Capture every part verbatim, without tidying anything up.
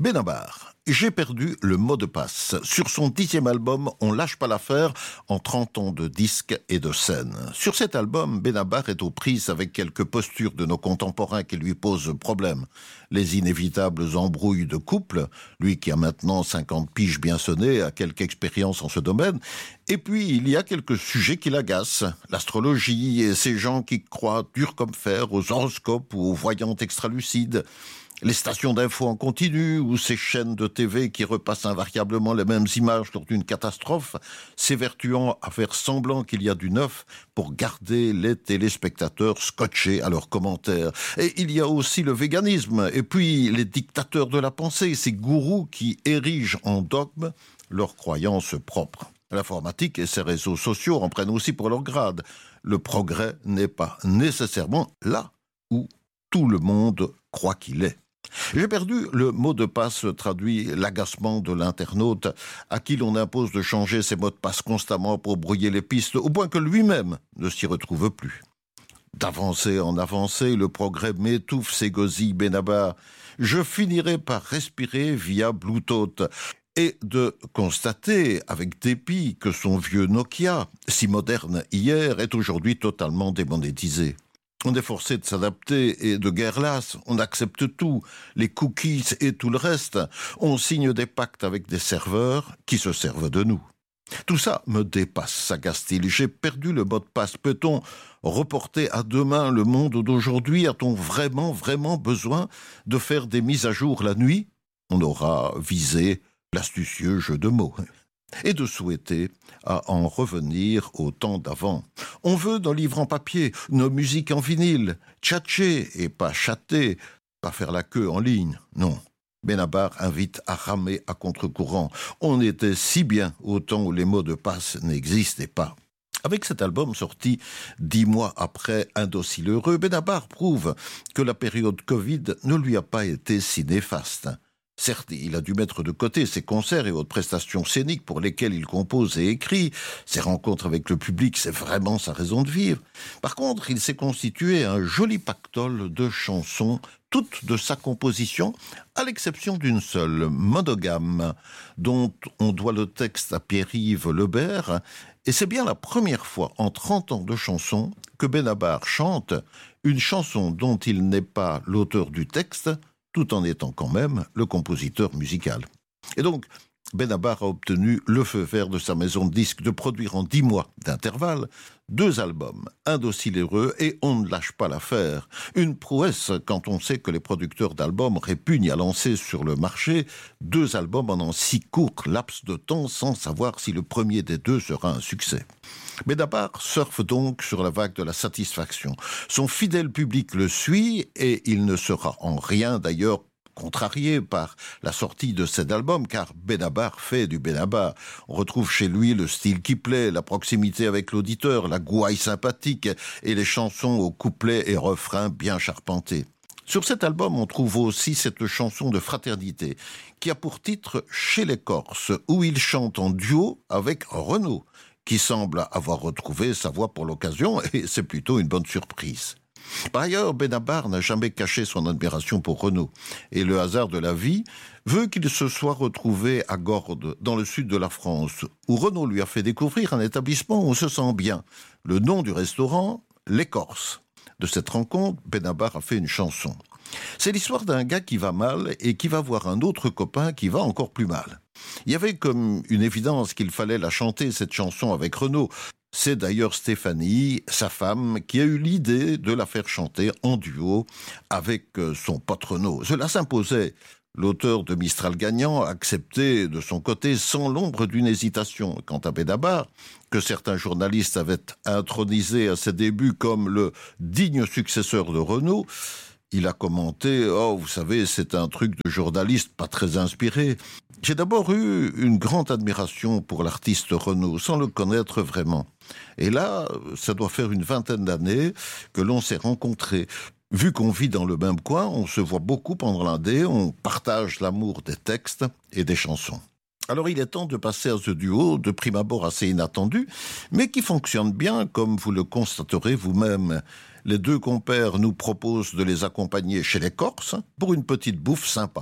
Benabar, j'ai perdu le mot de passe. Sur son dixième album, On lâche pas l'affaire, en trente ans de disques et de scènes. Sur cet album, Benabar est aux prises avec quelques postures de nos contemporains qui lui posent problème. Les inévitables embrouilles de couple, lui qui a maintenant cinquante piges bien sonnées, a quelque expérience en ce domaine. Et puis, il y a quelques sujets qui l'agacent. L'astrologie et ces gens qui croient dur comme fer aux horoscopes ou aux voyantes extralucides. Les stations d'infos en continu ou ces chaînes de T V qui repassent invariablement les mêmes images lors d'une catastrophe, s'évertuant à faire semblant qu'il y a du neuf pour garder les téléspectateurs scotchés à leurs commentaires. Et il y a aussi le véganisme, et puis les dictateurs de la pensée, ces gourous qui érigent en dogme leurs croyances propres. L'informatique et ses réseaux sociaux en prennent aussi pour leur grade. Le progrès n'est pas nécessairement là où tout le monde croit qu'il est. J'ai perdu le mot de passe traduit l'agacement de l'internaute à qui l'on impose de changer ses mots de passe constamment pour brouiller les pistes au point que lui-même ne s'y retrouve plus. D'avancer en avancée, le progrès m'étouffe, s'égosille Benabar. Je finirai par respirer via Bluetooth et de constater avec dépit que son vieux Nokia, si moderne hier, est aujourd'hui totalement démonétisé. On est forcé de s'adapter et de guerre lasse, on accepte tout, les cookies et tout le reste. On signe des pactes avec des serveurs qui se servent de nous. Tout ça me dépasse, s'agace-t-il. J'ai perdu le mot de passe. Peut-on reporter à demain le monde d'aujourd'hui? A-t-on vraiment, vraiment besoin de faire des mises à jour la nuit? On aura visé l'astucieux jeu de mots. Et de souhaiter à en revenir au temps d'avant. On veut nos livres en papier, nos musiques en vinyle, tchatcher et pas chatter, pas faire la queue en ligne, non. Benabar invite à ramer à contre-courant. On était si bien au temps où les mots de passe n'existaient pas. Avec cet album sorti dix mois après Indocile heureux, Benabar prouve que la période Covid ne lui a pas été si néfaste. Certes, il a dû mettre de côté ses concerts et autres prestations scéniques pour lesquelles il compose et écrit. Ses rencontres avec le public, c'est vraiment sa raison de vivre. Par contre, il s'est constitué un joli pactole de chansons, toutes de sa composition, à l'exception d'une seule, Monogame, dont on doit le texte à Pierre-Yves Lebert. Et c'est bien la première fois en trente ans de chansons que Benabar chante une chanson dont il n'est pas l'auteur du texte, tout en étant quand même le compositeur musical. Et donc, Benabar a obtenu le feu vert de sa maison de disques de produire en dix mois d'intervalle deux albums, Indocile heureux et On ne lâche pas l'affaire. Une prouesse quand on sait que les producteurs d'albums répugnent à lancer sur le marché deux albums en un si court laps de temps sans savoir si le premier des deux sera un succès. Benabar surfe donc sur la vague de la satisfaction. Son fidèle public le suit et il ne sera en rien d'ailleurs contrarié par la sortie de cet album, car Benabar fait du Benabar. On retrouve chez lui le style qui plaît, la proximité avec l'auditeur, la gouaille sympathique et les chansons aux couplets et refrains bien charpentés. Sur cet album, on trouve aussi cette chanson de fraternité qui a pour titre « Chez les Corses », où il chante en duo avec Renaud, qui semble avoir retrouvé sa voix pour l'occasion, et c'est plutôt une bonne surprise. Par ailleurs, Benabar n'a jamais caché son admiration pour Renaud, et le hasard de la vie veut qu'il se soit retrouvé à Gordes, dans le sud de la France, où Renaud lui a fait découvrir un établissement où on se sent bien. Le nom du restaurant, Les Corses. De cette rencontre, Benabar a fait une chanson. C'est l'histoire d'un gars qui va mal et qui va voir un autre copain qui va encore plus mal. Il y avait comme une évidence qu'il fallait la chanter, cette chanson, avec Renaud. C'est d'ailleurs Stéphanie, sa femme, qui a eu l'idée de la faire chanter en duo avec son pote Renaud. Cela s'imposait. L'auteur de Mistral gagnant a accepté de son côté sans l'ombre d'une hésitation. Quant à Benabar, que certains journalistes avaient intronisé à ses débuts comme le digne successeur de Renaud, il a commenté « Oh, vous savez, c'est un truc de journaliste pas très inspiré ». J'ai d'abord eu une grande admiration pour l'artiste Renaud, sans le connaître vraiment. Et là, ça doit faire une vingtaine d'années que l'on s'est rencontrés. Vu qu'on vit dans le même coin, on se voit beaucoup pendant l'Indé, on partage l'amour des textes et des chansons. Alors il est temps de passer à ce duo, de prime abord assez inattendu, mais qui fonctionne bien, comme vous le constaterez vous-même. Les deux compères nous proposent de les accompagner chez les Corses pour une petite bouffe sympa.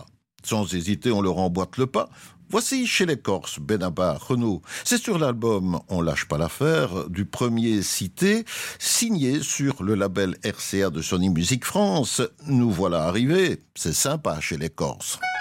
Sans hésiter, on leur emboîte le pas. Voici chez les Corses, Benabar, Renaud. C'est sur l'album On lâche pas l'affaire, du premier cité, signé sur le label R C A de Sony Music France. Nous voilà arrivés, c'est sympa chez les Corses.